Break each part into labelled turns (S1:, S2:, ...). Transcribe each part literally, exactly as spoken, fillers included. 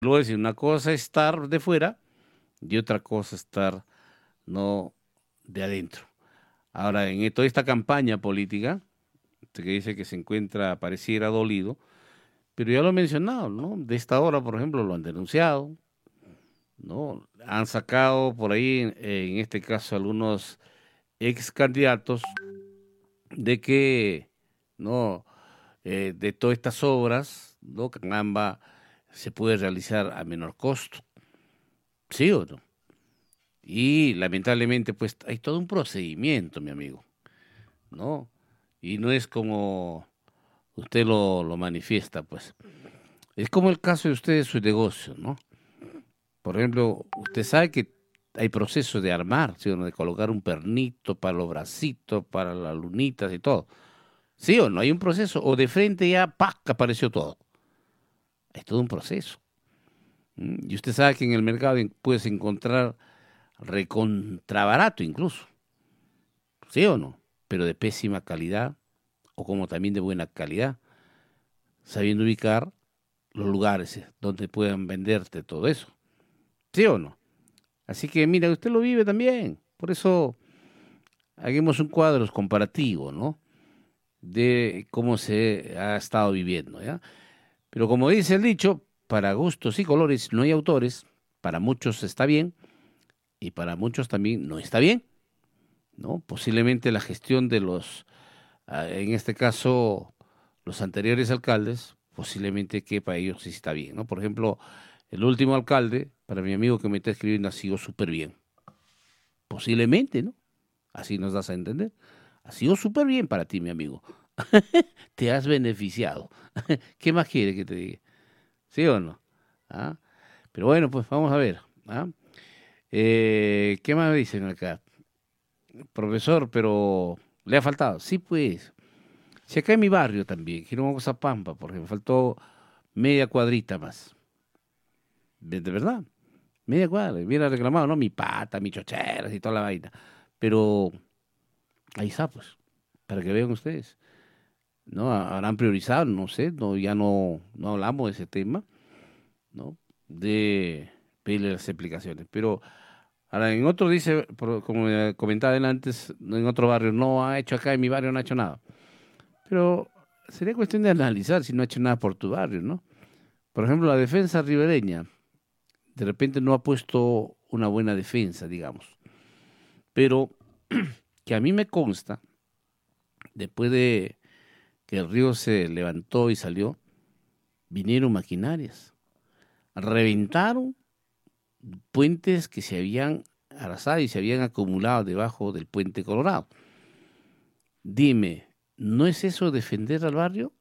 S1: Luego decir, una cosa es estar de fuera y otra cosa es estar no de adentro. Ahora, en toda esta campaña política, usted que dice que se encuentra, pareciera dolido, pero ya lo he mencionado, ¿no? De esta hora, por ejemplo, lo han denunciado, ¿no? Han sacado por ahí, en, en este caso, algunos ex candidatos de que, ¿no? Eh, de todas estas obras, ¿no? Canamba se puede realizar a menor costo, ¿sí o no? Y lamentablemente, pues hay todo un procedimiento, mi amigo, ¿no? Y no es como usted lo, lo manifiesta, pues. Es como el caso de usted de su negocio, ¿no? Por ejemplo, usted sabe que hay procesos de armar, ¿sí o no? De colocar un pernito para los bracitos, para las lunitas y todo. ¿Sí o no? Hay un proceso. O de frente ya, ¡pac!, apareció todo. Hay todo un proceso. ¿Mm? Y usted sabe que en el mercado en- puedes encontrar recontrabarato incluso. ¿Sí o no? Pero de pésima calidad o como también de buena calidad, sabiendo ubicar los lugares eh, donde puedan venderte todo eso. ¿Sí o no? Así que mira, usted lo vive también. Por eso hagamos un cuadro comparativo, ¿no? De cómo se ha estado viviendo, ¿ya? Pero como dice el dicho, para gustos y colores no hay autores, para muchos está bien y para muchos también no está bien, ¿no? Posiblemente la gestión de los, ah, en este caso, los anteriores alcaldes, posiblemente que para ellos sí está bien, ¿no? Por ejemplo, el último alcalde, para mi amigo que me está escribiendo, ha sido súper bien. Posiblemente, ¿no? Así nos das a entender. Ha sido súper bien para ti, mi amigo. Te has beneficiado. ¿Qué más quiere que te diga? ¿Sí o no? ¿Ah? Pero bueno, pues vamos a ver. ¿Ah? Eh, ¿qué más me dicen acá? Profesor, pero le ha faltado. Sí, pues. Si acá en mi barrio también, Girón Pampa, por ejemplo, faltó media cuadrita más. De, de verdad, media cuadra. Hubiera reclamado, ¿no? Mi pata, mi chocheras y toda la vaina. Pero ahí está, pues, para que vean ustedes. ¿No? Habrán priorizado, no sé, no, ya no, no hablamos de ese tema, ¿no? De pedirle las explicaciones. Pero ahora en otro dice, por- como me comentaba antes, en otro barrio, no ha hecho acá, en mi barrio no ha hecho nada. Pero sería cuestión de analizar si no ha hecho nada por tu barrio, ¿no? Por ejemplo, la defensa ribereña, de repente no ha puesto una buena defensa, digamos. Pero que a mí me consta, después de que el río se levantó y salió, vinieron maquinarias, reventaron puentes que se habían arrasado y se habían acumulado debajo del puente Colorado. Dime, ¿no es eso defender al barrio?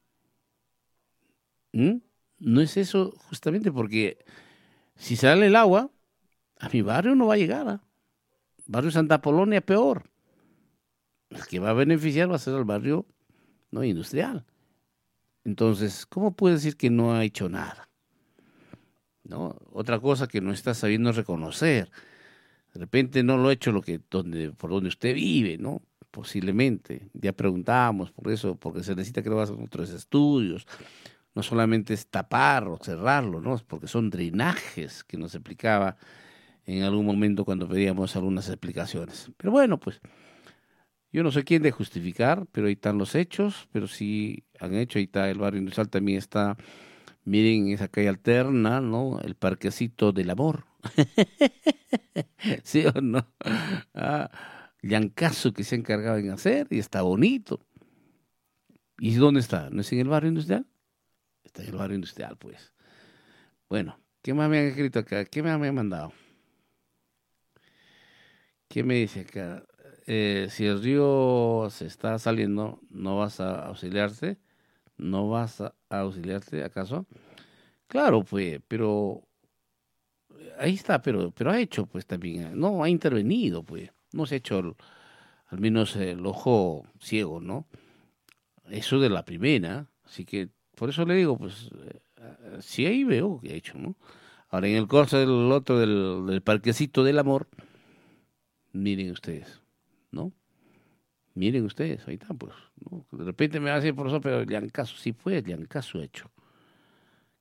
S1: ¿Mm? ¿No es eso justamente porque si sale el agua, a mi barrio no va a llegar? ¿Ah? Barrio Santa Polonia peor. El que va a beneficiar va a ser el barrio no industrial. Entonces, ¿cómo puede decir que no ha hecho nada? ¿No? Otra cosa que no está sabiendo reconocer. De repente no lo ha hecho lo que, donde, por donde usted vive, ¿no? Posiblemente. Ya preguntamos por eso, porque se necesita que lo hagan otros estudios. No solamente es tapar o cerrarlo, ¿no? Porque son drenajes que nos explicaba en algún momento cuando pedíamos algunas explicaciones. Pero bueno, pues yo no soy quien de justificar, pero ahí están los hechos, pero sí han hecho, ahí está el barrio industrial, también está, miren esa calle alterna, ¿no? El parquecito del amor. ¿Sí o no? Ah, llancazo que se ha encargado en hacer y está bonito. ¿Y dónde está? ¿No es en el barrio industrial? Está en el barrio industrial, pues. Bueno, ¿qué más me han escrito acá? ¿Qué más me han mandado? ¿Qué me dice acá? Eh, si el río se está saliendo, ¿no vas a auxiliarte? ¿No vas a auxiliarte, acaso? Claro, pues, pero ahí está, pero, pero ha hecho, pues también, eh, no, ha intervenido, pues, no se ha hecho el- al menos el ojo ciego, ¿no? Eso de la primera, así que por eso le digo, pues, eh, ah, sí ahí veo que ha hecho, ¿no? Ahora en el caso del otro, del, del parquecito del amor, miren ustedes, ¿no? Miren ustedes, ahí está, pues, ¿no? De repente me va a decir, profesor, pero Llancaso, sí fue, Llancaso ha hecho.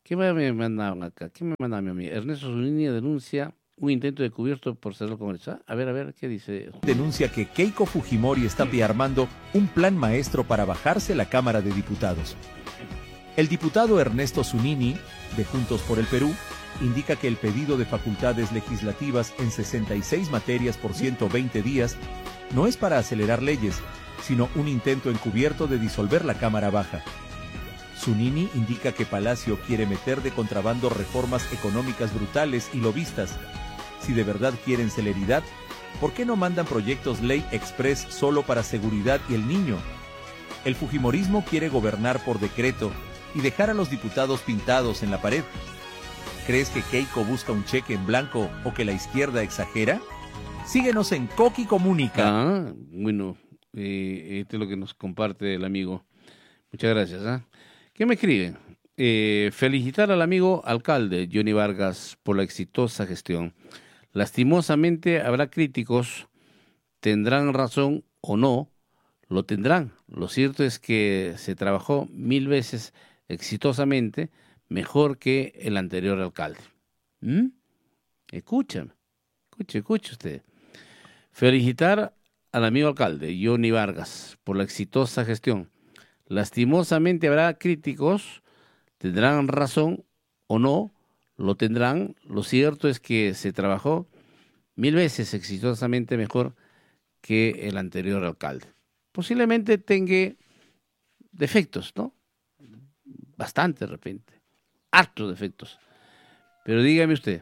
S1: ¿Qué me me mandaban acá? ¿Qué me mandaban a mí? Ernesto Zunini denuncia un intento de cubierto por cerrar Congreso. A ver, a ver, ¿qué dice?
S2: Denuncia que Keiko Fujimori está armando un plan maestro para bajarse la Cámara de Diputados. El diputado Ernesto Zunini, de Juntos por el Perú, indica que el pedido de facultades legislativas en sesenta y seis materias por ciento veinte días no es para acelerar leyes, sino un intento encubierto de disolver la Cámara Baja. Zunini indica que Palacio quiere meter de contrabando reformas económicas brutales y lobistas. Si de verdad quieren celeridad, ¿por qué no mandan proyectos ley express solo para seguridad y el niño? El fujimorismo quiere gobernar por decreto y dejar a los diputados pintados en la pared. ¿Crees que Keiko busca un cheque en blanco o que la izquierda exagera? Síguenos en Coqui Comunica.
S1: Ah, bueno, eh, esto es lo que nos comparte el amigo. Muchas gracias. ¿eh? ¿Qué me escriben? Eh, felicitar al amigo alcalde Johnny Vargas por la exitosa gestión. Lastimosamente habrá críticos, tendrán razón o no, lo tendrán. Lo cierto es que se trabajó mil veces exitosamente mejor que el anterior alcalde. ¿Mm? Escúchame, escuche, escuche usted. Felicitar al amigo alcalde Johnny Vargas por la exitosa gestión. Lastimosamente habrá críticos, tendrán razón o no, lo tendrán. Lo cierto es que se trabajó mil veces exitosamente mejor que el anterior alcalde. Posiblemente tenga defectos, ¿no? Bastante de repente, hartos defectos. Pero dígame usted,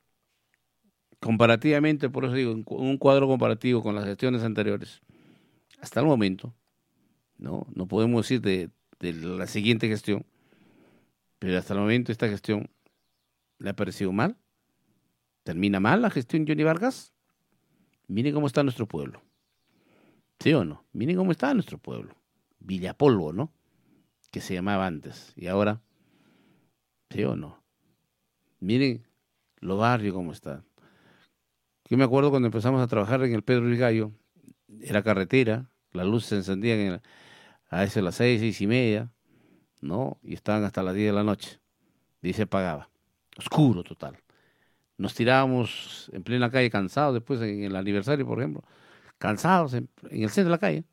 S1: comparativamente, por eso digo, en un cuadro comparativo con las gestiones anteriores, hasta el momento, no, no podemos decir de, de la siguiente gestión, pero hasta el momento esta gestión le ha parecido mal. ¿Termina mal la gestión Johnny Vargas? Miren cómo está nuestro pueblo. ¿Sí o no? Miren cómo está nuestro pueblo. Villapolvo, ¿no? Que se llamaba antes. Y ahora, ¿sí o no? Miren los barrios cómo están. Yo me acuerdo cuando empezamos a trabajar en el Pedro Luis Gallo, era carretera, las luces se encendían en el, a eso a las seis, seis y media, ¿no? Y estaban hasta las diez de la noche. Y se apagaba. Oscuro total. Nos tirábamos en plena calle cansados, después en el aniversario, por ejemplo, cansados en, en el centro de la calle.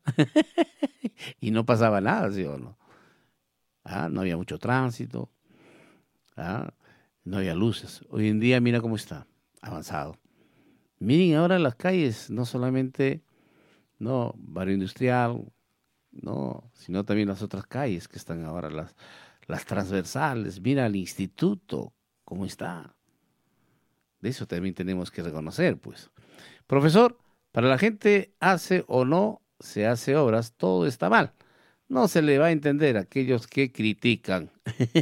S1: Y no pasaba nada, ¿sí o no? Ah, no había mucho tránsito. Ah, no había luces. Hoy en día mira cómo está, avanzado. Miren ahora las calles, no solamente no barrio industrial, no, sino también las otras calles que están ahora, las, las transversales. Mira el instituto, cómo está. De eso también tenemos que reconocer, pues. Profesor, para la gente hace o no se hace obras, todo está mal. No se le va a entender a aquellos que critican.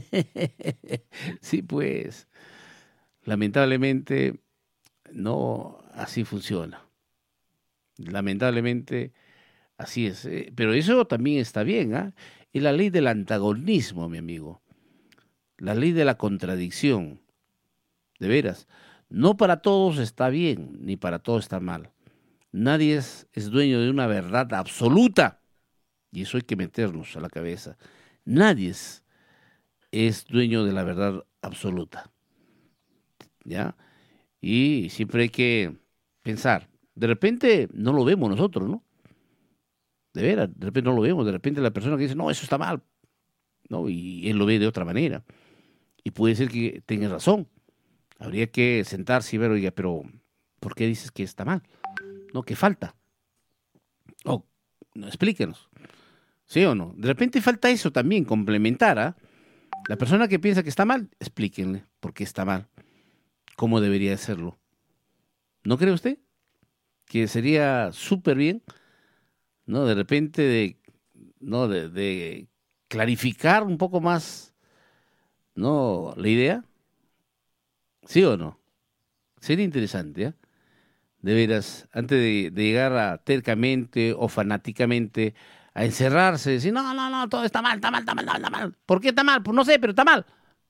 S1: Sí, pues, lamentablemente no así funciona. Lamentablemente así es. ¿eh? Pero eso también está bien, ¿ah? ¿eh? Es la ley del antagonismo, mi amigo. La ley de la contradicción. De veras. No para todos está bien, ni para todos está mal. Nadie es, es dueño de una verdad absoluta. Y eso hay que meternos a la cabeza. Nadie es, es dueño de la verdad absoluta. ¿Ya? Y siempre hay que pensar. De repente no lo vemos nosotros, ¿no? De veras, de repente no lo vemos. De repente la persona que dice, no, eso está mal, ¿no? Y él lo ve de otra manera. Y puede ser que tenga razón. Habría que sentarse y ver, oiga, pero ¿por qué dices que está mal? No, que falta. Oh, no, explíquenos. ¿Sí o no? De repente falta eso también, complementar. ¿eh? La persona que piensa que está mal, explíquenle por qué está mal. ¿Cómo debería hacerlo? ¿No cree usted? Que sería súper bien, ¿no? De repente de, ¿no? De, de clarificar un poco más, ¿no? La idea. ¿Sí o no? Sería interesante, ¿eh? De veras, antes de, de llegar a tercamente o fanáticamente a encerrarse, decir, no, no, no, todo está mal, está mal, está mal, está mal. ¿Por qué está mal? Pues no sé, pero está mal.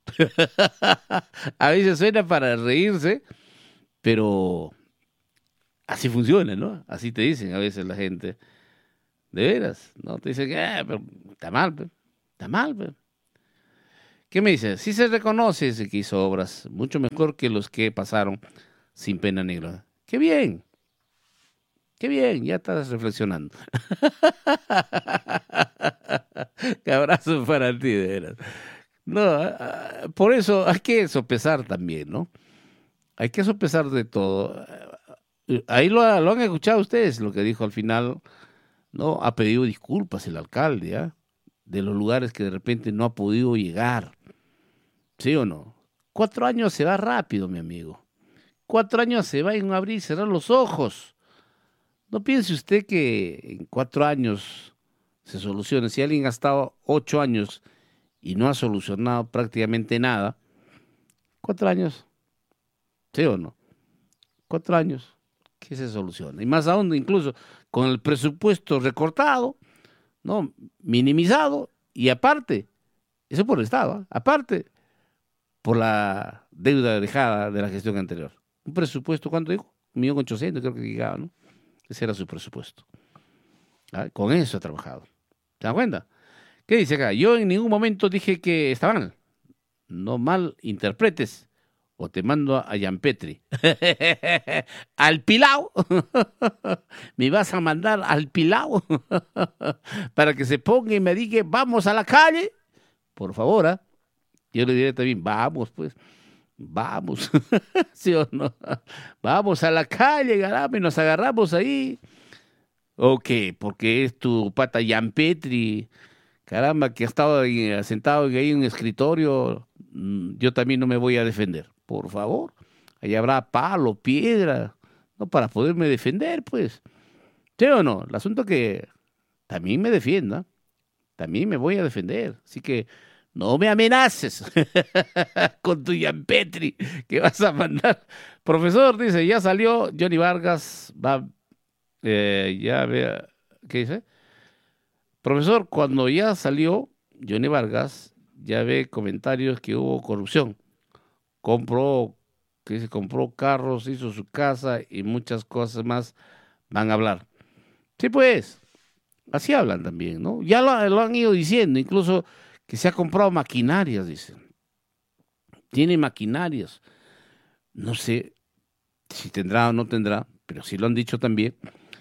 S1: A veces suena para reírse, pero así funciona, ¿no? Así te dicen a veces la gente. De veras, ¿no? Te dicen, eh, pero está mal, pero, está mal, pero. ¿Qué me dice? Sí se reconoce ese que hizo obras mucho mejor que los que pasaron sin pena negra. ¡Qué bien! ¡Qué bien! Ya estás reflexionando. ¡Qué abrazo para ti, de veras! No, ah, por eso hay que sopesar también, ¿no? Hay que sopesar de todo. Ahí lo, lo han escuchado ustedes, lo que dijo al final, ¿no? Ha pedido disculpas el alcalde, ¿ah? De los lugares que de repente no ha podido llegar. ¿Sí o no? Cuatro años se va rápido, mi amigo. Cuatro años se va en abrir y cerrar los ojos. No piense usted que en cuatro años se solucione. Si alguien ha estado ocho años y no ha solucionado prácticamente nada, cuatro años, ¿sí o no? Cuatro años, ¿qué se soluciona? Y más aún, incluso con el presupuesto recortado, ¿no? Minimizado, y aparte, eso por el Estado, ¿eh? Aparte, por la deuda dejada de la gestión anterior. Un presupuesto, ¿cuánto dijo? Un millón ochocientos, creo que llegaba, ¿no? Ese era su presupuesto. ¿Ah? Con eso ha trabajado. ¿Se dan cuenta? ¿Qué dice acá? Yo en ningún momento dije que está mal. No mal interpretes o te mando a Yampetri. Al Pilau. Me vas a mandar al Pilau para que se ponga y me diga, vamos a la calle. Por favor, ¿eh? Yo le diré también, vamos, pues. Vamos, ¿sí o no? Vamos a la calle, caramba, y nos agarramos ahí. ¿O qué? Porque es tu pata Yampetri, caramba, que ha estado ahí, sentado ahí en un escritorio. Yo también no me voy a defender. Por favor, ahí habrá palo, piedra, ¿no? Para poderme defender, pues. ¿Sí o no? El asunto es que también me defienda, también me voy a defender. Así que no me amenaces con tu Yampetri que vas a mandar. Profesor, dice, ya salió Johnny Vargas, va, eh, ya vea, ¿qué dice? Profesor, cuando ya salió Johnny Vargas, ya ve comentarios que hubo corrupción. Compró, que dice, compró carros, hizo su casa y muchas cosas más van a hablar. Sí, pues, así hablan también, ¿no? Ya lo, lo han ido diciendo, incluso que se ha comprado maquinarias, dicen. Tiene maquinarias. No sé si tendrá o no tendrá, pero sí lo han dicho también.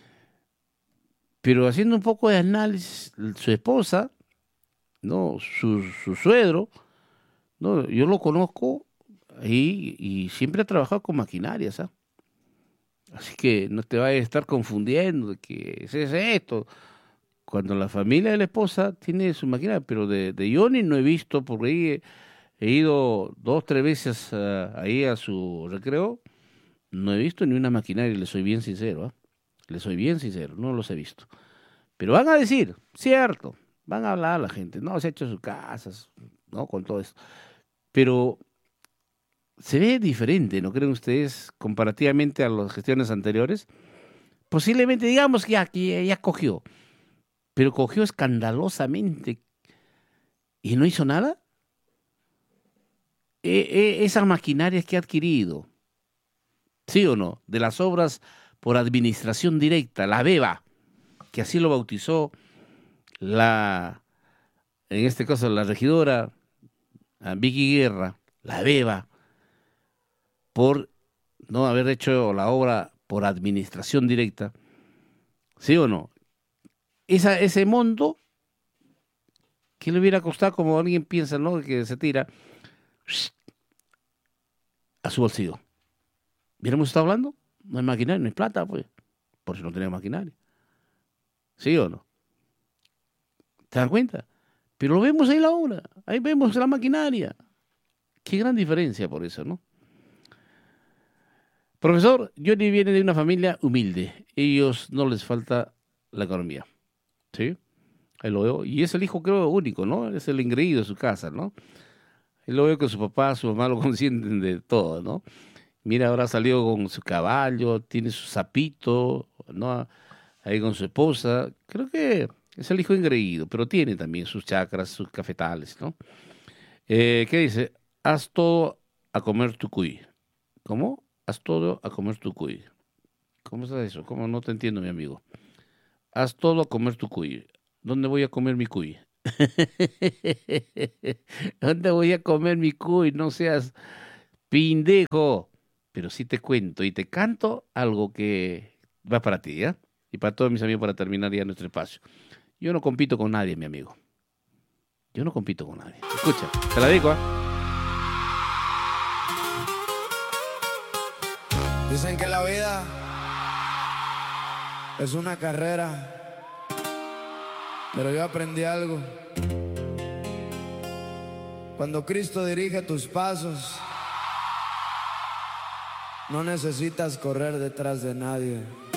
S1: Pero haciendo un poco de análisis, su esposa, ¿no? Su, su suegro, ¿no? Yo lo conozco ahí y siempre ha trabajado con maquinarias, ¿ah? Así que no te vayas a estar confundiendo de que es esto. Cuando la familia de la esposa tiene su maquinaria, pero de, de Johnny no he visto, porque ahí he, he ido dos, tres veces uh, ahí a su recreo, no he visto ni una maquinaria, le soy bien sincero, ¿eh? Le soy bien sincero, no los he visto. Pero van a decir, cierto, van a hablar la gente, no, se ha hecho sus casas, ¿no? Con todo eso. Pero se ve diferente, ¿no creen ustedes, comparativamente a las gestiones anteriores? Posiblemente digamos que ya, que ya cogió, pero cogió escandalosamente y no hizo nada. E, e, esas maquinarias que ha adquirido, ¿sí o no? De las obras por administración directa, la BEBA, que así lo bautizó la, en este caso la regidora Vicky Guerra, la BEBA, por no haber hecho la obra por administración directa, ¿sí o no? Esa, ese monto que le hubiera costado, como alguien piensa, ¿no? Que se tira a su bolsillo. ¿Hubiéramos estado hablando? No hay maquinaria, no hay plata, pues, por si no tenemos maquinaria. ¿Sí o no? ¿Te das cuenta? Pero lo vemos ahí la obra, ahí vemos la maquinaria. Qué gran diferencia por eso, ¿no? Profesor, Johnny viene de una familia humilde. Ellos no les falta la economía. ¿Sí? Ahí lo veo. Y es el hijo, creo, único, ¿no? Es el engreído de su casa, ¿no? Ahí lo veo que su papá, su mamá lo consienten de todo, ¿no? Mira, ahora salió con su caballo, tiene su sapito, ¿no? Ahí con su esposa. Creo que es el hijo engreído, pero tiene también sus chacras, sus cafetales, ¿no? Eh, ¿qué dice? Haz todo a comer tu cuy. ¿Cómo? Haz todo a comer tu cuy. ¿Cómo está eso? ¿Cómo? No te entiendo, mi amigo. Haz todo a comer tu cuy. ¿Dónde voy a comer mi cuy? ¿Dónde voy a comer mi cuy? No seas pindejo. Pero sí te cuento y te canto algo que va para ti, ¿ya? Y para todos mis amigos para terminar ya nuestro espacio. Yo no compito con nadie, mi amigo. Yo no compito con nadie. Escucha, te la digo, ¿ah?
S3: Dicen que la vida es una carrera, pero yo aprendí algo. Cuando Cristo dirige tus pasos, no necesitas correr detrás de nadie.